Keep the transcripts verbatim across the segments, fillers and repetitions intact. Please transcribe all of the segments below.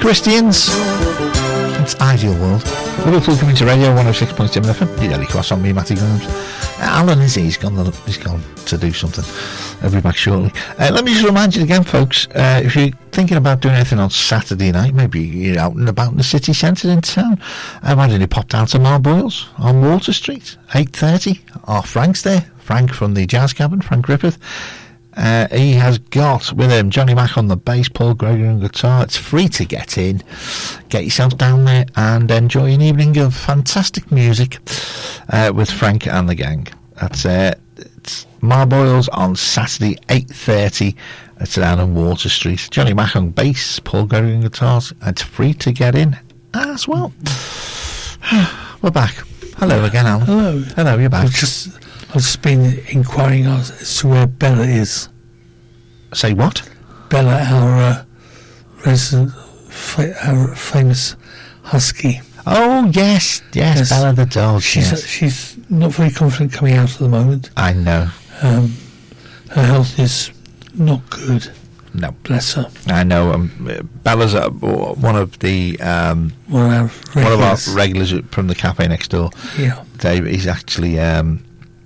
Christians. It's Ideal World. Liverpool coming to radio one oh six point seven F M. You nearly cross on me, Matty Grahams. Alan is he? He's gone. He's gone to do something. I'll be back shortly. Uh, let me just remind you again, folks. Uh, if you're thinking about doing anything on Saturday night, maybe you're out and about in the city centre in town. Uh, why don't you pop down to Marboyles on Water Street, eight thirty? Oh, Frank's there. Frank from the Jazz Cabin. Frank Griffith. Uh, he has got with him Johnny Mack on the bass, Paul Gregory on guitar. It's free to get in. Get yourself down there and enjoy an evening of fantastic music uh, with Frank and the gang. That's uh, it's Marboyles on Saturday, eight thirty. It's down on Water Street. Johnny Mack on bass, Paul Gregory on guitars. It's free to get in as well. We're back. Hello again, Alan. Hello. Hello, you're back. I've just, I've just been inquiring as to where Bella is. Say what? Bella, our uh, resident, fa- our famous husky. Oh, yes, yes, yes. Bella the dog. She's yes. uh, she's not very confident coming out at the moment. I know. Um, her health is not good. No. Bless her. I know. Um, Bella's uh, one of the um, one, of our one of our regulars from the cafe next door. Yeah. Dave, he's actually um,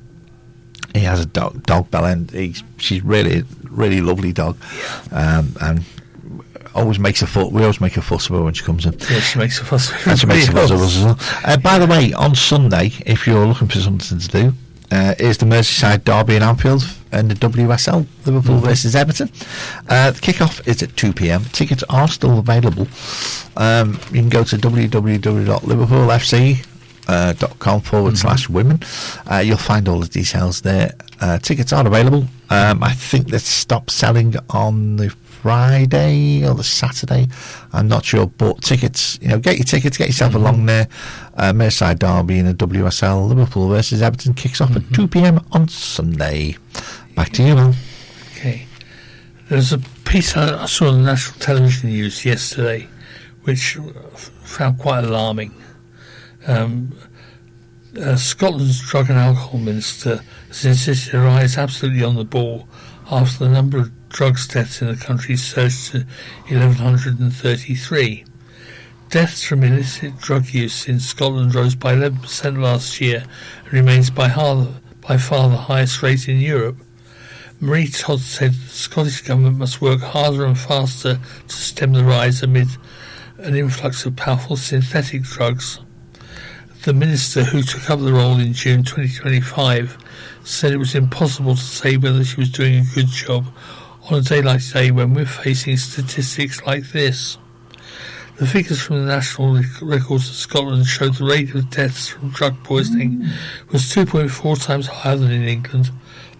he has a dog, dog Bella, and he's, she's really, really lovely dog. Yeah. Um, and always makes a fuss. We always make a fuss of her when she comes in. Yeah, she makes a fuss. And she makes a fuss of us as well. Uh, by the way, on Sunday, if you're looking for something to do, uh, is the Merseyside Derby in Anfield and the W S L, Liverpool mm-hmm. versus Everton. Uh, the kick-off is at two p.m. Tickets are still available. Um, you can go to w w w dot liverpool f c dot com forward mm-hmm. slash women. Uh, you'll find all the details there. Uh, tickets are available. Um, I think they stopped selling on the Friday or the Saturday. I'm not sure, but tickets, you know, get your tickets, get yourself mm-hmm. along there. Uh, Merseyside Derby in the W S L, Liverpool versus Everton kicks off mm-hmm. at two p.m. on Sunday. Back to you, Al. Okay. There's a piece I, I saw on the national television news yesterday which found quite alarming. Um, uh, Scotland's drug and alcohol minister has insisted her eye is absolutely on the ball after the number of drugs deaths in the country surged to eleven thirty-three. Deaths from illicit drug use in Scotland rose by eleven percent last year and remains by, hard, by far the highest rate in Europe. Marie Todd said the Scottish Government must work harder and faster to stem the rise amid an influx of powerful synthetic drugs. The minister, who took up the role in June twenty twenty-five, said it was impossible to say whether she was doing a good job on a day like today when we're facing statistics like this. The figures from the National Records of Scotland showed the rate of deaths from drug poisoning was two point four times higher than in England,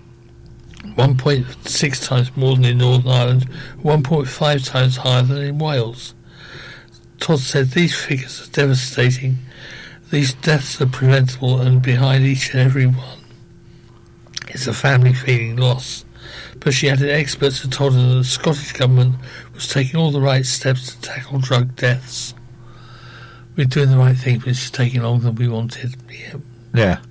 one point six times more than in Northern Ireland, one point five times higher than in Wales. Todd said these figures are devastating. These deaths are preventable, and behind each and every one is a family feeling loss. But she added experts had told her that the Scottish Government was taking all the right steps to tackle drug deaths. We're doing the right thing, but it's taking longer than we wanted. Yeah. Yeah.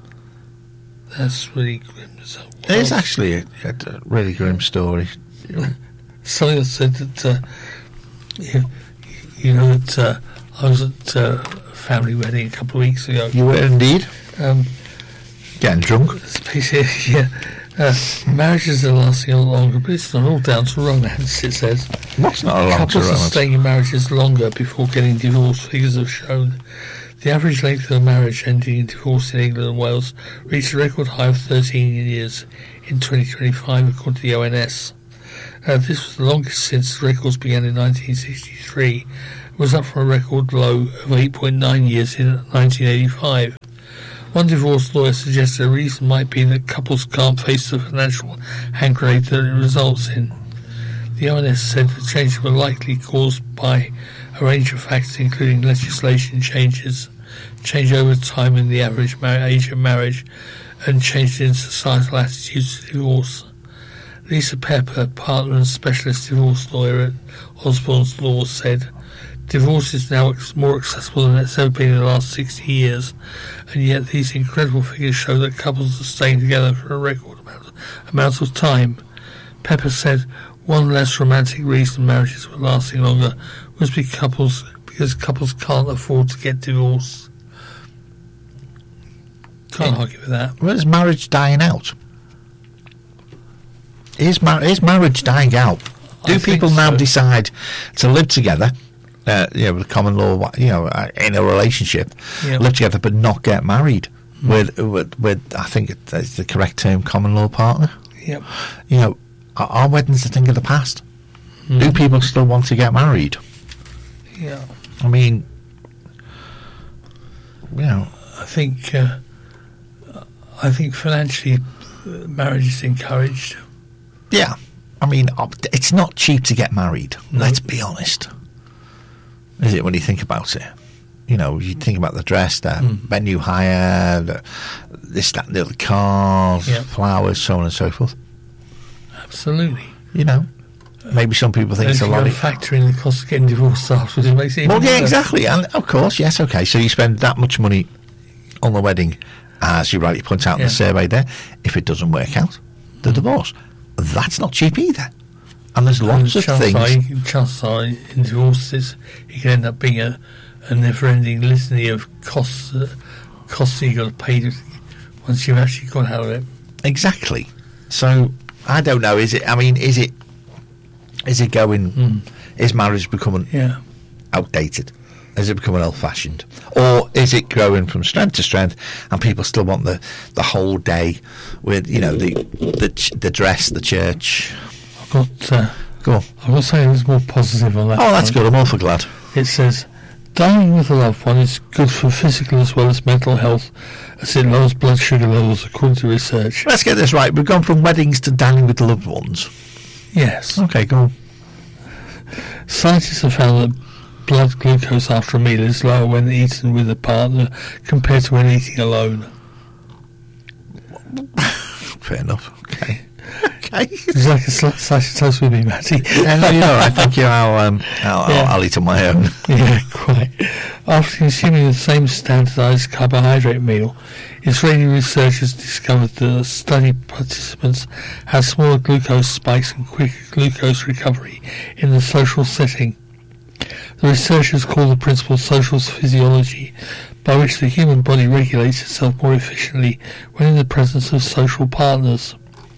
That's really grim. So, well, it's actually a, a really grim story. Something that said that, uh, you, you know, that uh, I was at uh, a family wedding a couple of weeks ago. You were indeed? Um, Getting drunk? Yeah. Uh, marriages are lasting a lot longer, but it's not all down to romance, it says. What's not allowed Couples to romance? are staying in marriages longer before getting divorced, figures have shown. The average length of a marriage ending in divorce in England and Wales reached a record high of thirteen years in twenty twenty-five, according to the O N S. Uh, this was the longest since the records began in nineteen sixty-three. It was up from a record low of eight point nine years in nineteen eighty-five. One divorce lawyer suggested a reason might be that couples can't face the financial hand grenade that it results in. The O N S said the changes were likely caused by a range of factors, including legislation changes, change over time in the average mar- age of marriage, and changes in societal attitudes to divorce. Lisa Pepper, partner and specialist divorce lawyer at Osborne's Law, said, "Divorce is now more accessible than it's ever been in the last sixty years, and yet these incredible figures show that couples are staying together for a record amount, amount of time." Pepper said, One less romantic reason marriages were lasting longer was because couples, because couples can't afford to get divorced. Can't argue with that. Well, is marriage dying out? Is, mar- is marriage dying out? Do I people think now so. decide to live together, uh, you know, with common law, you know, uh, in a relationship, Yep. live together but not get married Mm. with, with, with, I think it's the correct term, common law partner? Yep. You know, are, are weddings a thing of the past? Mm. Do people still want to get married? Yeah. I mean, you know, I think. Uh, I think financially, uh, marriage is encouraged. yeah. I mean, op- it's not cheap to get married. No. Let's be honest. Is it when you think about it? You know, you think about the dress, the Mm. venue hire, the, this, that, and the other cars, Yep. flowers, so on and so forth. Absolutely. You know, maybe some people think And it's if a you lot got to of... factor in the cost of getting divorced afterwards, it makes it even Well, yeah, worse. exactly. And of course, yes, okay. So you spend that much money on the wedding, as you rightly point out in Yeah. the survey there. If it doesn't work out, the divorce. That's not cheap either. And there's And lots of chances are, things. you- chances are in divorces, it can end up being a, a never-ending litany of costs, uh, costs that you've got to pay to, once you've actually got out of it. Exactly. So I don't know. Is it? I mean, is it? Is it going? Mm. Is marriage becoming Yeah. outdated? Is it becoming old-fashioned, or is it growing from strength to strength, and people still want the, the whole day with, you know, the the ch- the dress, the church? I've got, uh, Go on. I've got to say there's more positive on that. Oh, that's front. good. I'm awful glad. It says, dying with a loved one is good for physical as well as mental health, as it lowers blood sugar levels, according to research. Let's get this right. We've gone from weddings to dining with loved ones. Yes. Okay, go on. Scientists have found that blood glucose after a meal is lower when eaten with a partner compared to when eating alone. Fair enough. Okay. Okay. Would you like a sli- slice of toast with me, Matty? Yeah, no, you're all right. Thank you. I'll, um, I'll, Yeah. I'll, I'll eat on my own. Yeah, quite. After consuming the same standardised carbohydrate meal, Israeli researchers discovered that the study participants had smaller glucose spikes and quicker glucose recovery in the social setting. The researchers call the principle social physiology, by which the human body regulates itself more efficiently when in the presence of social partners.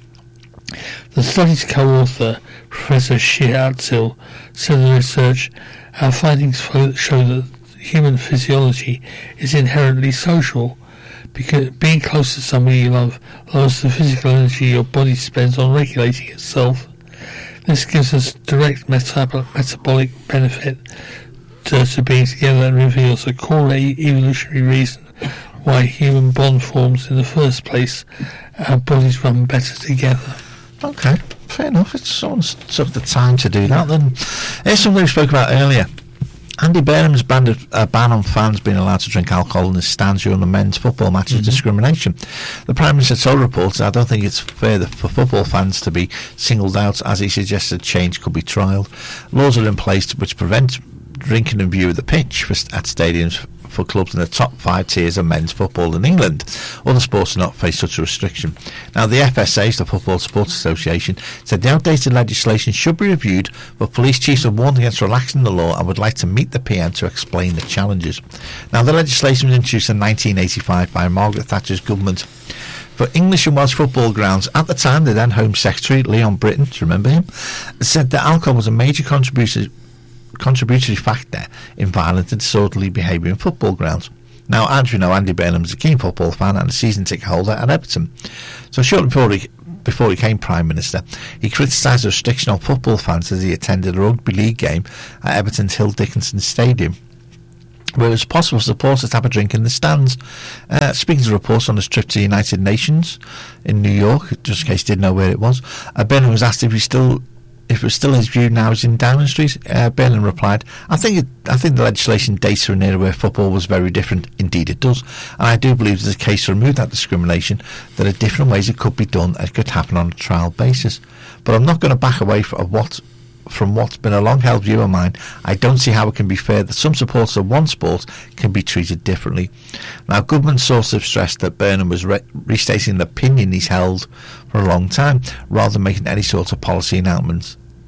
The study's co-author, Professor Shir Atzil, said in the research, our findings fo- show that human physiology is inherently social, because being close to somebody you love lowers the physical energy your body spends on regulating itself. This gives us direct metab- metabolic benefit to, to being together and reveals a core e- evolutionary reason why human bond forms in the first place. Our bodies run better together. Okay, fair enough. If someone's took the time to do that, then here's something we spoke about earlier. Andy Burnham's banned a ban on fans being allowed to drink alcohol in the stands during the men's football matches Mm-hmm. discrimination. The Prime Minister told reporters, I don't think it's fair for football fans to be singled out, as he suggested change could be trialled. Laws are in place which prevent drinking in view of the pitch for, at stadiums for clubs in the top five tiers of men's football in England. Other sports do not face such a restriction. Now, the F S A, the Football Sports Association, said the outdated legislation should be reviewed, but police chiefs have warned against relaxing the law and would like to meet the P M to explain the challenges. Now, the legislation was introduced in nineteen eighty-five by Margaret Thatcher's government for English and Welsh football grounds. At the time, the then Home Secretary, Leon Britton, do you remember him, said that alcohol was a major contributor contributory factor in violent and disorderly behaviour in football grounds. Now, as you know, Andy Burnham is a keen football fan and a season ticket holder at Everton. So shortly before he, before he became Prime Minister, he criticised the restriction on football fans as he attended a rugby league game at Everton's Hill Dickinson Stadium, where it was possible for supporters to have a drink in the stands. Uh, speaking to reports on his trip to the United Nations in New York, just in case you didn't know where it was, uh, Burnham was asked if he still If it was still his view now as in Downing Street, uh, Burnham replied, I think it, I think the legislation dates for an era where football was very different. Indeed it does. And I do believe there's a case to remove that discrimination. There are different ways it could be done and it could happen on a trial basis. But I'm not going to back away from what from what's been a long-held view of mine. I don't see how it can be fair that some supporters of one sport can be treated differently. Now, government sources have stressed that Burnham was re- restating the opinion he's held for a long time, rather than making any sort of policy announcements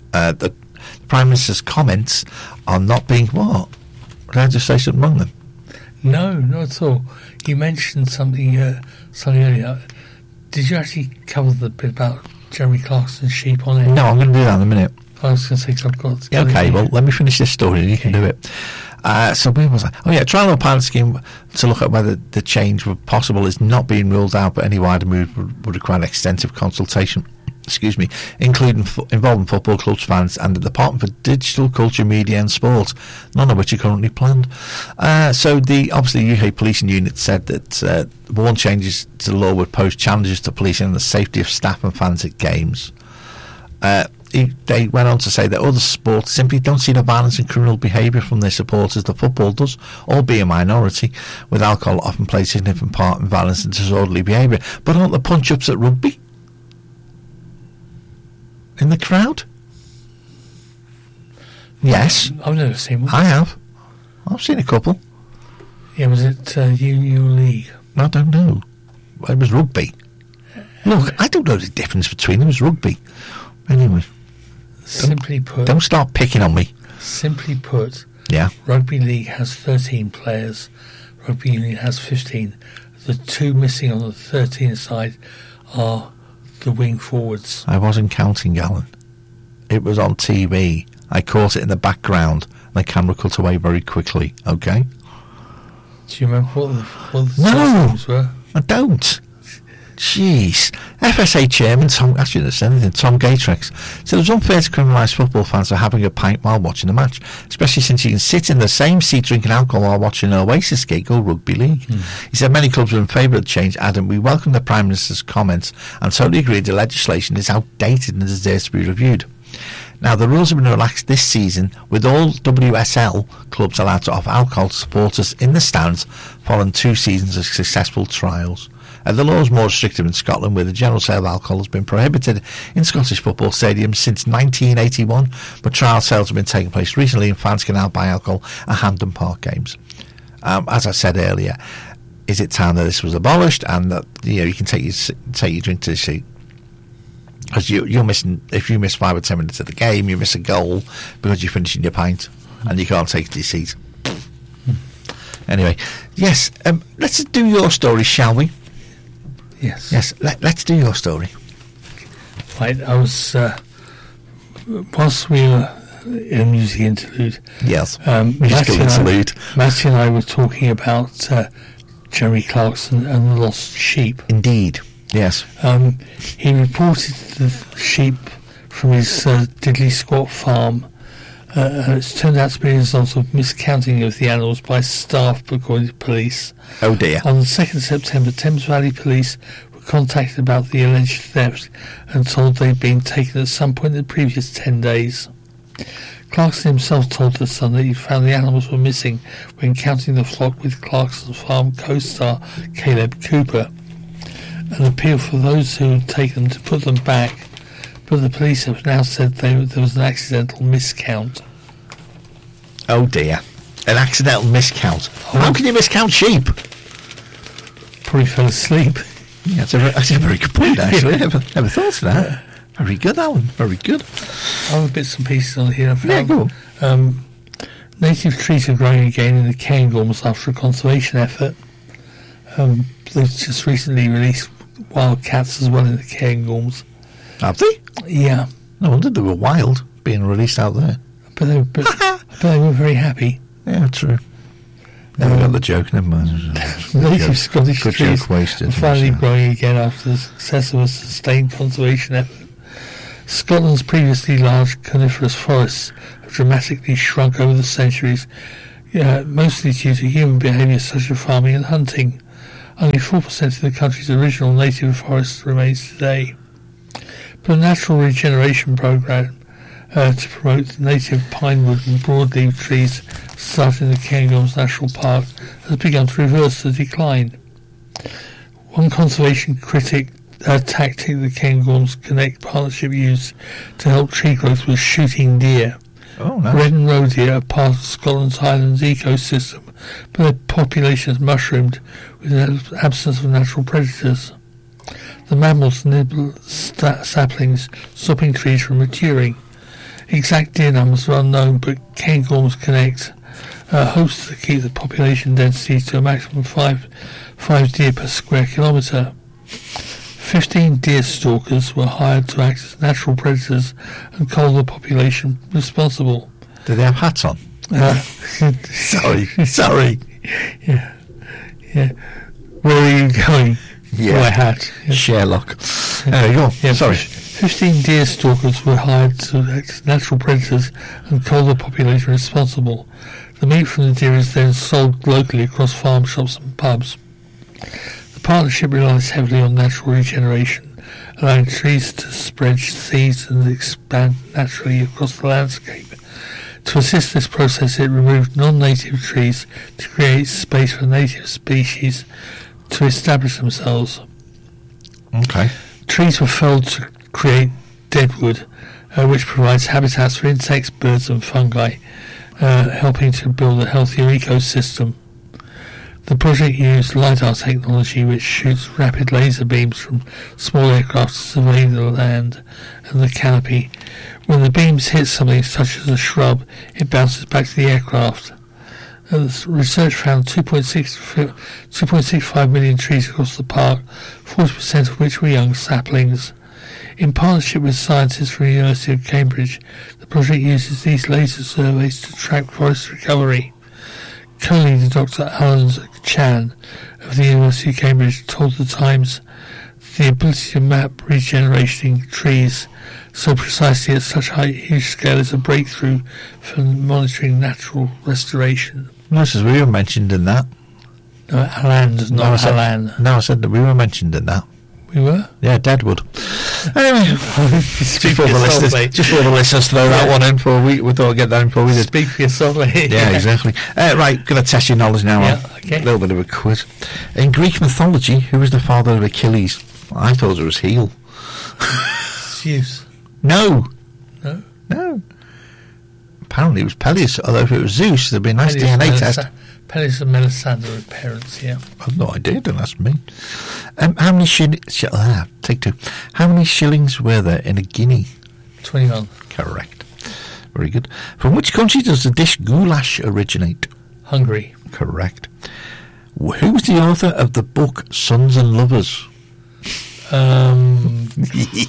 Uh, the, the Prime Minister's comments are not being what? Did I just say something wrong then? No, not at all. You mentioned something, uh, something earlier. Did you actually cover the bit about Jeremy Clarkson's sheep on it? No, I'm going to do that in a minute. I was going to say, cause I've got... Yeah, okay, well, let me finish this story and you can Okay. do it. Uh, so where was I? Oh yeah, trial or pilot scheme to look at whether the change were possible is not being ruled out, but any wider move would, would require extensive consultation, excuse me, including fo- involving football clubs, fans and the Department for Digital, Culture, Media and Sport, none of which are currently planned. Uh, so the obviously U K Policing Unit said that uh, warn changes to the law would pose challenges to policing and the safety of staff and fans at games. Uh, He, they went on to say that other sports simply don't see the violence and criminal behaviour from their supporters that football does, albeit a minority, with alcohol often plays a significant part in violence and disorderly behaviour. But aren't the punch-ups at rugby? In the crowd? Yes, I've never seen one. I have. I've seen a couple. Yeah, was it uh, Union League? I don't know. It was rugby. Look, I don't know the difference between them. It was rugby. Anyway, Simply put, don't start picking on me. simply put, Yeah. Rugby League has thirteen players. Rugby Union has fifteen. The two missing on the thirteen side are the wing forwards. I wasn't counting, Alan. It was on T V. I caught it in the background. And the camera cut away very quickly. Okay? Do you remember what the, what the No. names were? I don't. Jeez. F S A chairman Tom, actually didn't say anything, Tom Gatrex said it was unfair to criminalise football fans for having a pint while watching the match, especially since you can sit in the same seat drinking alcohol while watching an Oasis gig or rugby league. Mm. He said many clubs were in favour of the change, adding, "We welcome the Prime Minister's comments and totally agree the legislation is outdated and deserves to be reviewed." Now, the rules have been relaxed this season, with all W S L clubs allowed to offer alcohol to supporters in the stands following two seasons of successful trials. Uh, the law is more restrictive in Scotland, where the general sale of alcohol has been prohibited in Scottish football stadiums since nineteen eighty-one, but trial sales have been taking place recently and fans can now buy alcohol at Hampden Park games. Um, as I said earlier, is it time that this was abolished and that you know you can take your take your drink to the seat? Because you, you're missing, if you miss five or ten minutes of the game, you miss a goal because you're finishing your pint and you can't take it to your seat. Anyway, yes, um, let's do your story, shall we? Yes. Yes, let, let's do your story. Right, I was, uh, whilst we were in a music interlude, Yes, um, musical Matthew, and I, interlude. Matthew and I were talking about uh, Jeremy Clarkson and the lost sheep. Indeed, yes. Um, he reported the sheep from his uh, Diddley Squat farm. Uh, and it's turned out to be a result of miscounting of the animals by staff, according to police. Oh dear. On the second of September, Thames Valley Police were contacted about the alleged theft and told they'd been taken at some point in the previous ten days. Clarkson himself told The Sun that he found the animals were missing when counting the flock with Clarkson's farm co-star Caleb Cooper, and appealed for those who had taken them to put them back, but the police have now said they, there was an accidental miscount. Oh dear. An accidental miscount. Oh. How can you miscount sheep? Probably fell asleep. Yeah, that's a, very- that's a very good point, actually. I never, never thought of that. Very good, Alan. Very good. Other bits and pieces on here I found. Yeah, go on. Um, native trees are growing again in the Cairngorms after a conservation effort. Um, they've just recently released wild cats as well in the Cairngorms. Have they? Yeah, No wonder they were wild, being released out there. but they, but, but they were very happy. Yeah, true. Never Um, got the joke, never mind. Good Native joke. Scottish Good trees joke wasted. are finally So. growing again after the success of a sustained conservation effort. Scotland's previously large coniferous forests have dramatically shrunk over the centuries, yeah, mostly due to human behaviour such as farming and hunting. Only four percent of the country's original native forest remains today. But a natural regeneration programme uh, to promote the native pinewood and broadleaf trees starting in the Cairngorms National Park has begun to reverse the decline. One conservation critic uh, tactic the Cairngorms Connect partnership used to help tree growth was shooting deer. Oh, nice. Red and roe deer are part of Scotland's Highlands ecosystem, but their population has mushroomed with an absence of natural predators. The mammals nibble sta- saplings, stopping trees from maturing. Exact deer numbers are unknown, but Cairngorms Connect uh, hopes to keep the population density to a maximum of five, five deer per square kilometre. Fifteen deer stalkers were hired to act as natural predators and hold the population responsible. Do they have hats on? Uh, sorry, sorry. Yeah, yeah. Where are you going? Yeah. My hat. Yeah. Sherlock. There you go. Yeah, Sorry. Fifteen deer stalkers were hired to act as natural predators and hold the population responsible. The meat from the deer is then sold locally across farm shops and pubs. The partnership relies heavily on natural regeneration, allowing trees to spread seeds and expand naturally across the landscape. To assist this process, it removed non-native trees to create space for native species to establish themselves. Okay. Trees were felled to create deadwood, uh, which provides habitats for insects, birds and fungi, uh, helping to build a healthier ecosystem. The project used LiDAR technology, which shoots rapid laser beams from small aircraft to survey the land and the canopy. When the beams hit something such as a shrub, it bounces back to the aircraft. Uh, the research found two point six five million trees across the park, forty percent of which were young saplings. In partnership with scientists from the University of Cambridge, the project uses these laser surveys to track forest recovery. Co-leader Doctor Alan Chan of the University of Cambridge told the Times the ability to map regeneration in trees so precisely at such high, huge scale is a breakthrough for monitoring natural restoration. No, says we were mentioned in that. No, Alan, No, I not said, Alan. no, I said that we were mentioned in that. We were? Yeah, Deadwood. Anyway, just for the yourself, listeners, mate. just for the listeners, throw that one in for we we thought we'd get that in for we did. Speak for yourself, mate. Yeah, exactly. Uh, right, going to test your knowledge now. Yeah, A okay. little bit of a quiz. In Greek mythology, who was the father of Achilles? I thought it was Heel. Zeus. No, No? no. Apparently it was Peleus, although if it was Zeus, there'd be a nice D N A Peleus test. Melisa- Peleus and Melisandre are parents, yeah. I've no idea, don't ask me. Um, how many shillings... Sh- ah, take two. How many shillings were there in a guinea? twenty-one. Correct. Very good. From which country does the dish goulash originate? Hungary. Correct. Wh- Who's the author of the book Sons and Lovers? Um,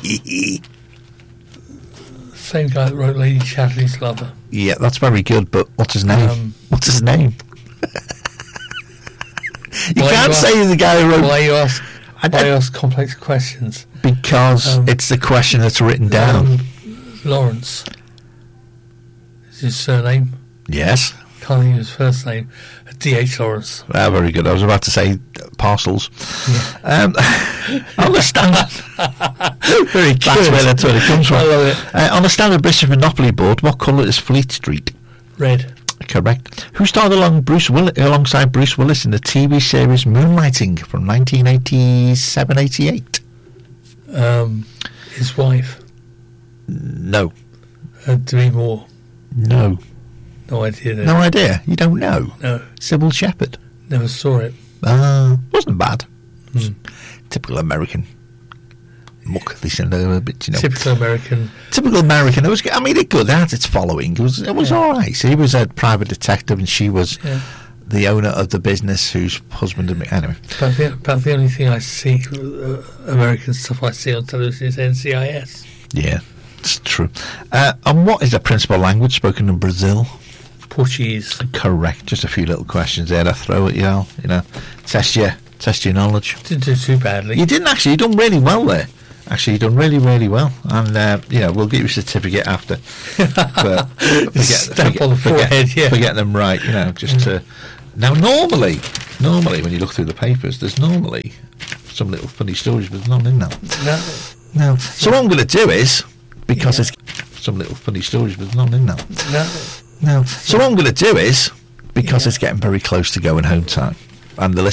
same guy that wrote Lady Chatterley's Lover. Yeah, that's very good, but what's his name? Um, what's his name? you Why can't you say the guy who wrote... Why you ask, I why don't- you ask complex questions? Because Um, it's the question that's written down. Um, Lawrence. Is his surname? Yes. Can't think of his first name. D H Lawrence. Ah, very good. I was about to say uh, parcels. Yeah. Um, on the standard... very good. That's where, that's where it comes from. I love it. Uh, on the standard British Monopoly board, what colour is Fleet Street? Red. Correct. Who starred along Bruce Will- alongside Bruce Willis in the T V series Moonlighting from nineteen eighty-seven eighty-eight? Um, his wife. No. Uh, Demi Moore. No. No idea. Then. No idea. You don't know. No. Sybil Shepherd. Never saw it. Uh, wasn't bad. Hmm. Typical American muck. They send over a bit, you know. Typical American. Typical American. It was. I mean, it good. It had its following. It was. It was Yeah. all right. So he was a private detective, and she was Yeah. the owner of the business, whose husband. Had, anyway. But the, but the only thing I see, uh, American stuff I see on television is N C I S. Yeah, it's true. Uh, and what is the principal language spoken in Brazil? Portuguese. Correct. Just a few little questions there to throw at you, Al. You know, test your test your knowledge. Didn't do too badly. You didn't actually. You done really well there. Actually, you done really, really well. And uh, you know, we'll get you a certificate after. For, for, Stamp get, on the for, get, forehead, yeah. for getting them right. You know, just to. Now, normally, normally when you look through the papers, there's normally some little funny stories, but there's none in that. No. No. So what I'm going to do is, because Yeah. it's some little funny stories, but there's none in that. No. No. So what I'm going to do is, because Yeah. it's getting very close to going home time, and the